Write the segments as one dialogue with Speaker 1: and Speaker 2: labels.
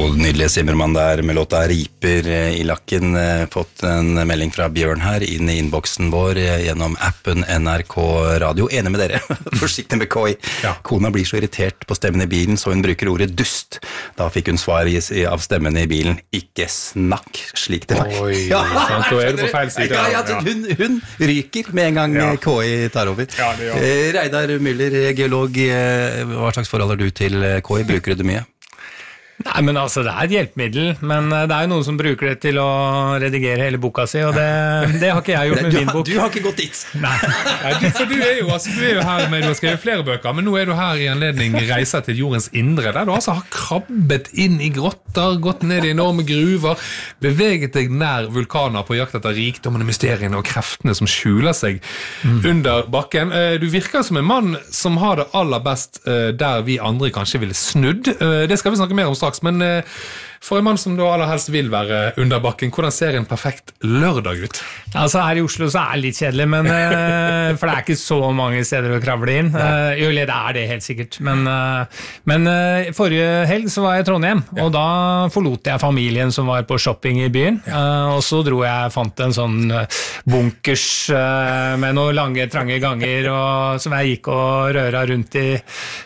Speaker 1: nydelige Simmermann der med låta Riper I lakken. Fått en melding fra Bjørn her inn I innboksen vår gjennom appen NRK Radio. Enig med dere, forsiktig med KI. Ja. Kona blir så irritert på stemmen I bilen, så hun bruker ordet dust. Da fikk hun svar av stemmen I bilen. Ikke snakk, slik det var.
Speaker 2: Oi, sant, da du på feil side.
Speaker 1: Hun ryker med en gang KI tar over.
Speaker 2: Ja,
Speaker 1: Reidar Müller, geolog, hva slags forhold har du til KI? Bruker du det mye?
Speaker 3: Nei, men altså, det et hjelpemiddel, men det jo noen som bruker det til å redigere hele boka si, og det har ikke jeg gjort med min bok.
Speaker 1: Du har ikke gått dit.
Speaker 3: Nei.
Speaker 2: For du jo her med, du har skrevet flere bøker, men nå du her I anledning Reiser til jordens indre, der du altså har krabbet inn I grotter, gått ned I enorme gruver, beveget deg nær vulkaner på jakt etter rikdommene, mysteriene og kreftene som skjuler seg under bakken. Du virker som en mann som har det aller best der vi andre kanskje ville snudd. Det skal vi snakke mer om straks, men for en mann som da aller helst vil være under bakken, hvordan ser en perfekt lørdag ut?
Speaker 3: Altså her I Oslo så det litt kjedelig, men, for det ikke så mange steder å kravle inn. Jo, det det helt sikkert. Men forrige helg så var jeg I Trondheim, og da forlot jeg familien som var på shopping I byen, og så dro jeg fant en sånn bunkers med noen lange, trange ganger, og som jeg gikk og røra rundt I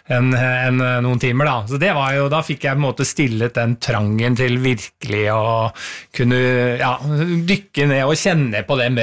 Speaker 3: noen timer da. Så det var jo, da fikk jeg på en måte stillet den trangen til virkelig å kunne dykke ned og kjenne på det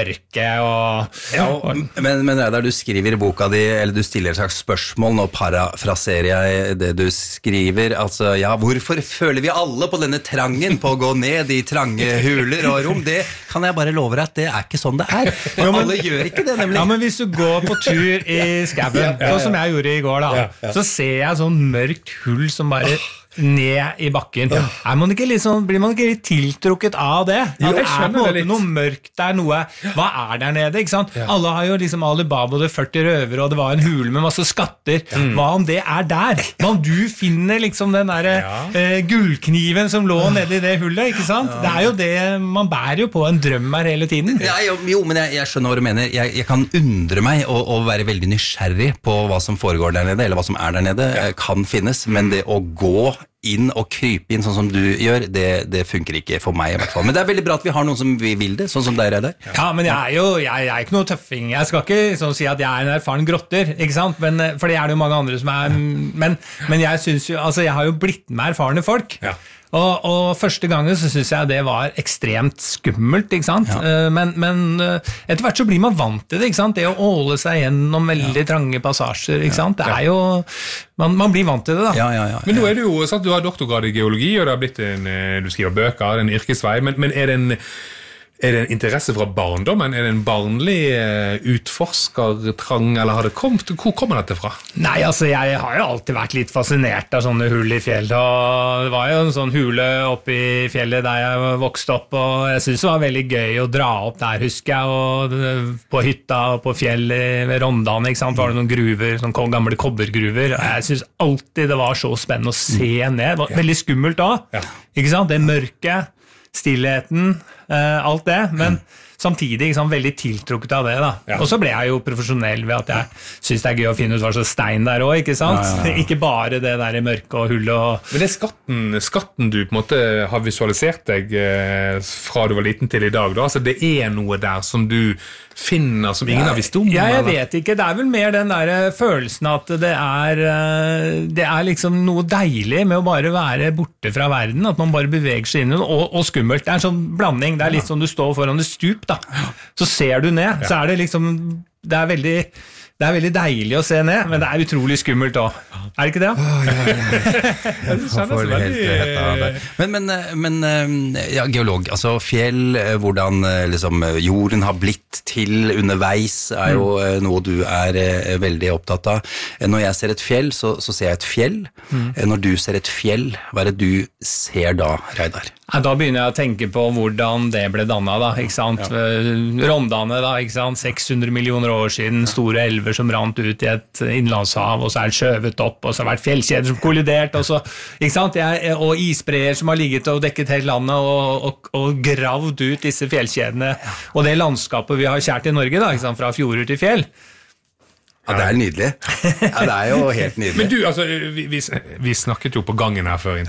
Speaker 3: mørket
Speaker 1: Men Reidar, du skriver I boka di eller du stiller et slags spørsmål nå parafraserer jeg det du skriver altså, hvorfor føler vi alle på denne trangen på å gå ned I trange huler og rom det kan jeg bare love deg at det ikke sånn det for alle gjør ikke det nemlig
Speaker 3: men hvis du går på tur I skauen sånn som jeg gjorde I går da så ser jeg sånn mørkt hull som bare ned I bakken. Blir man ikke litt tiltrukket av det?
Speaker 2: Jo,
Speaker 3: det
Speaker 2: på en
Speaker 3: måte noe mørkt der, hva der nede, ikke sant? Alle har jo liksom Alibaba, det 40 røver, og det var en hule med masse skatter. Hva om det der? Hva om du finner liksom den der gullkniven som lå nede I det hullet, ikke sant? Det jo det, man bærer jo på en drøm her hele tiden.
Speaker 1: Jo, men jeg skjønner hva du mener. Jeg kan undre meg og være veldig nysgjerrig på hva som foregår der nede, eller hva som der nede, kan finnes, men det å gå inn og krype inn sånn som du gjør, det funker ikke for meg I hvert fall. Men det veldig bra at vi har noen som vil det, sånn som deg der.
Speaker 3: Ja, men jeg ikke noe tøffing. Jeg skal ikke sånn si at jeg en erfaren grotter, ikke sant? For det det jo mange andre som men jeg synes jo, altså jeg har jo blitt med erfarne folk. Ja. Og første gangen så synes jeg det var ekstremt skummelt, ikke sant? Men etter hvert så blir man vant til det, ikke sant? Det å åle seg gjennom veldig trange passasjer, ikke sant? Det jo, man blir vant til det da.
Speaker 2: Men nå det jo, sant, du har doktorgrad I geologi, og det har blitt du skriver bøker, en yrkesvei, men det en interesse fra barndommen? Det en barnlig utforskertrang, eller har det kommet? Hvor kommer dette fra?
Speaker 3: Nei, altså jeg har jo alltid vært litt fascinert av sånne hull I fjellet, og det var jo en sånn hule oppe I fjellet der jeg vokste opp, og jeg synes det var veldig gøy å dra opp der, husker jeg, og på hytta og på fjellet ved Rondane, ikke sant, var det noen gruver, sånne gamle kobbergruver, og jeg synes alltid det var så spennende å se ned, det var veldig skummelt da, ikke sant, det mørket, stillheten, alt det, men samtidig liksom, veldig tiltrukket av det da. Og så ble jeg jo profesjonell ved at jeg synes det gøy å finne ut hva slags stein der også, ikke sant? Ikke bare det der I mørke og hull og...
Speaker 2: Men det skatten du på en måte har visualisert deg fra du var liten til I dag da, altså det noe der som du finner som ingen har visst om?
Speaker 3: Jeg vet ikke, det vel mer den der følelsen at det liksom noe deilig med å bare være borte fra verden, at man bare beveger seg inn og skummelt, det en sånn blanding, det litt som du står foran et stup da, så ser du ned, så det liksom, det veldig deilig å se ned, men det utrolig skummelt også. Det ikke det?
Speaker 1: Men geolog, altså fjell, hvordan liksom, jorden har blitt til underveis jo noe du veldig opptatt av. Når jeg ser et fjell, så ser jeg et fjell. Når du ser et fjell, hva det du ser da, Reidar?
Speaker 3: Da begynner jeg å tenke på hvordan det ble dannet da, ikke sant? Rondane da, ikke sant? 600 millioner år siden, store elver som rant ut I et innlandshav, og så det skjøvet opp, og så har det vært fjellkjeder som kollidert, og så, ikke sant? Og isbreer som har ligget og dekket hele landet, og gravd ut disse fjellkjedene, og det landskapet vi har kjært I Norge da, ikke sant? Fra fjorder til fjell.
Speaker 1: Ja, det nydelig. Ja, det jo helt nydelig.
Speaker 2: Men du, altså, vi snakket jo på gangen her før intervjuet,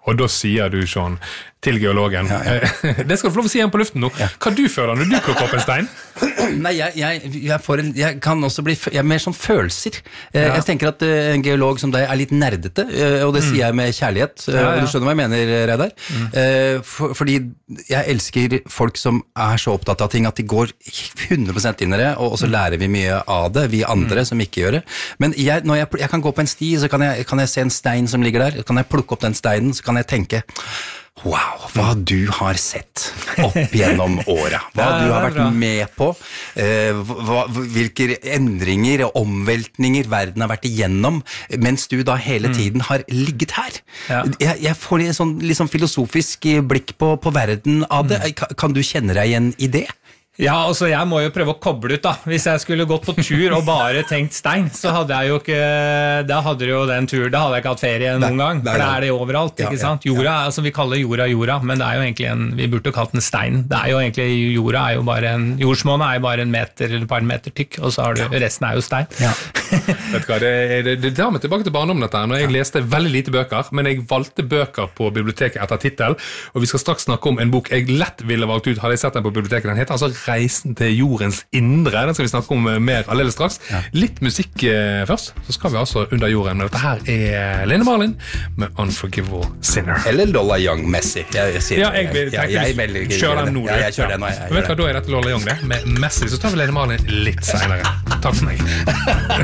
Speaker 2: Og da sier du sånn til geologen. Det skal du få lov å si igjen på luften nå. Hva du føler når du plukker opp en stein?
Speaker 1: Nei, jeg kan også bli jeg er mer sånn følelser. Jeg tenker at en geolog som deg er litt nerdete, og det sier jeg med kjærlighet. Du skjønner hva jeg mener, Reidar? Fordi jeg elsker folk som er så opptatt av ting at de går 100% inn i det, og så lærer vi mye av det, vi andre som ikke gjør det. Men når jeg kan gå på en sti, så kan jeg se en stein som ligger der, kan jeg plukke opp den steinen, så kan jeg tenke wow, hva du har sett opp gjennom året, hva du har vært med på, hvilke endringer og omveltninger verden har vært igjennom, mens du da hele tiden har ligget her. Jeg får litt sånn filosofisk blikk på verden av det. Kan du kjenne deg igjen i det?
Speaker 3: Ja, altså jeg må jo prøve å koble ut da. Hvis jeg skulle gått på tur og bare tenkt stein, så hadde jeg jo ikke, da hadde jo den turen, da hadde jeg ikke hatt ferie noen gang, for da er det overalt, ikke sant? Jorda, altså vi kaller jorda, men det er jo egentlig vi burde kalt den stein. Det er jo egentlig, jorda er jo bare jordsmåne er jo bare en meter eller et par meter tykk, og så har du, resten er jo stein.
Speaker 2: Vet du hva, det tar meg tilbake til barndommen dette her, når jeg leste veldig lite bøker, men jeg valgte bøker på biblioteket etter titel, og vi skal straks snakke om en bok jeg lett ville valgt ut, hadde jeg sett den på biblioteket, den heter altså Reisen til jordens indre, den skal vi snakke om mer allerede straks. Litt musikk først, så skal vi altså under jorden. Dette her Lene Marlin med Unforgivable Sinner.
Speaker 1: Eller Lola Young-Messi.
Speaker 2: Jeg kjører den nå.
Speaker 1: Jeg kjører den nå.
Speaker 2: Vet du hva, da dette Lola Young det, med Messi, så tar vi Lene Marlin litt senere. Takk for meg.